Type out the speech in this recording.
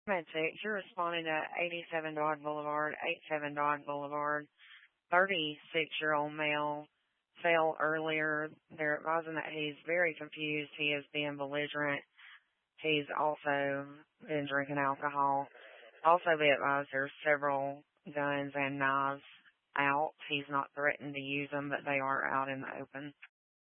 Med 6, you're responding to 87 Dodge Boulevard, 87 Dodge Boulevard. 36-year-old male fell earlier. They're advising that he's very confused. He is being belligerent. He's also been drinking alcohol. Also be advised there's several guns and knives out. He's not threatened to use them, but they are out in the open.